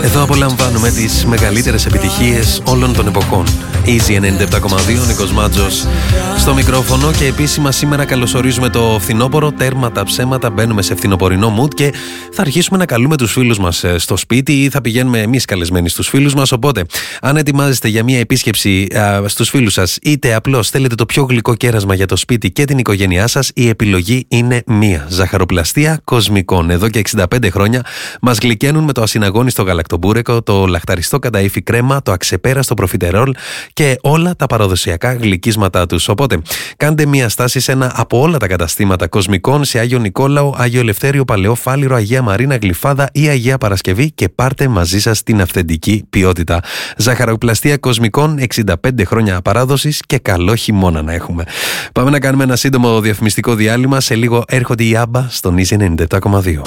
Εδώ απολαμβάνουμε τις μεγαλύτερες επιτυχίες όλων των εποχών. Easy 97,2, Νίκος Μάτζος στο μικρόφωνο και επίσημα σήμερα καλωσορίζουμε το φθινόπωρο. Τέρμα τα ψέματα, μπαίνουμε σε φθινοπορεινό mood και θα αρχίσουμε να καλούμε τους φίλους μας στο σπίτι ή θα πηγαίνουμε εμείς καλεσμένοι στους φίλους μας. Οπότε, αν ετοιμάζεστε για μια επίσκεψη στους φίλους σας, είτε απλώς θέλετε το πιο γλυκό κέρασμα για το σπίτι και την οικογένειά σας, η επιλογή είναι μία. Ζαχαροπλαστεία Κοσμικών. Εδώ και 65 χρόνια μας γλυκαίνουν με το ασυναγώνιστο γαλακτομπούρεκο, το λαχταριστό καταήφι κρέμα, το αξεπέραστο προφιτερόλ και όλα τα παραδοσιακά γλυκίσματά τους. Οπότε, κάντε μία στάση σε ένα από όλα τα καταστήματα Κοσμικών σε Άγιο Νικόλαο, Άγιο Ελευθέριο, Παλαιό Φάληρο, Αγία Μαρίνα, Γλυφάδα ή Αγία Παρασκευή και πάρτε μαζί σας την αυθεντική ποιότητα. Ζαχαροπλαστεία Κοσμικών, 65 χρόνια παράδοσης και καλό χειμώνα να έχουμε. Πάμε να κάνουμε ένα σύντομο διαφημιστικό διάλειμμα. Σε λίγο έρχονται οι Άμπα στον Easy 97,2.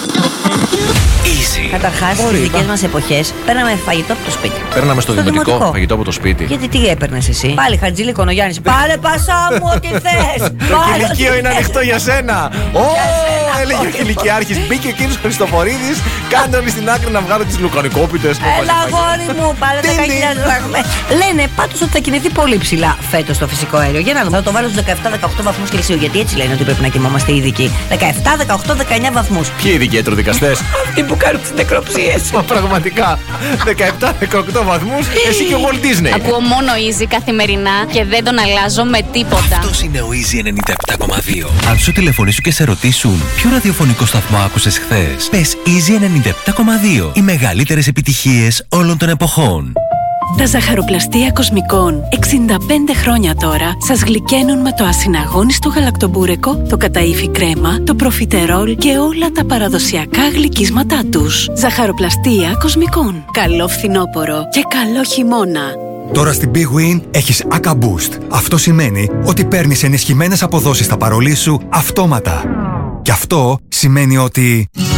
Καταρχάς, στις δικές μας εποχές παίρναμε φαγητό από το σπίτι. Παίρναμε στο δημοτικό φαγητό από το σπίτι. Γιατί τι έπαιρνες εσύ? Πάλι Χατζήλικο ο Γιάννης. Πάρε πασά μου, ό,τι θες. Το κηλικείο είναι ανοιχτό για σένα. Έλεγε ο κηλικιάρχης. Μπήκε ο κύριος Χριστοφορίδης. Κάντε όλοι στην άκρη να βγάλουν τις λουκανικόπιτες. Έλα, αγόρι μου, πάρε 10.000 δραχμές. Λένε πάντως ότι θα κινηθεί πολύ ψηλά φέτος το φυσικό αέριο. Για να δούμε. Θα το βάλω στους 17-18 βαθμούς Κελσίου. Γιατί έτσι λένε ότι πρέπει να κοιμόμαστε οι ειδικοί. 17, 18, 19 βαθμούς. Ποιοι ειδικοί ιατροδικαστές? Αυτοί που κάνουν τις νεκροψίες. Μα πραγματικά 17-18 βαθμούς. Εσύ και ο Walt Disney. Ακούω μόνο Easy καθημερινά και δεν τον αλλάζω με τίποτα. Αυτός είναι ο Easy 97,2. Αν σου τηλεφωνήσουν και σε ρωτήσουν ποιο ραδιοφωνικό σταθμό άκουσες χθες, πες Easy 97,2. Οι μεγαλύτερες επιτυχίες όλων των εποχών. Τα ζαχαροπλαστεία Κοσμικών, 65 χρόνια τώρα, σας γλυκαίνουν με το ασυναγώνιστο γαλακτομπούρεκο, το καταήφι κρέμα, το προφιτερόλ και όλα τα παραδοσιακά γλυκίσματά τους. Ζαχαροπλαστεία Κοσμικών. Καλό φθινόπωρο και καλό χειμώνα. Τώρα στην Big Win έχεις ACA Boost. Αυτό σημαίνει ότι παίρνεις ενισχυμένες αποδόσεις στα παρολί σου αυτόματα. Και αυτό σημαίνει ότι...